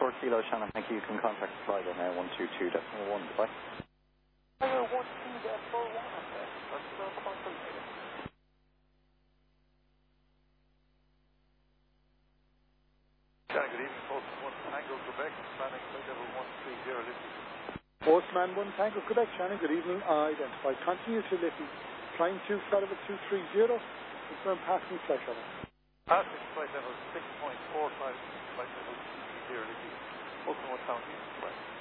Kilo Shannon, thank you. You can contact the flight on 122.1. Goodbye. Shannon, good evening. Postman 1 Tango, Quebec, planning flight level 130 Liffey. Postman 1 Tango, Quebec, Shannon, good evening. Identified. Continue to Liffey. Flying 2 flight level 230. Confirm passing flight level. Passing flight level 6.45, flight level 230 Liffey. Postman 1 Tango, Quebec.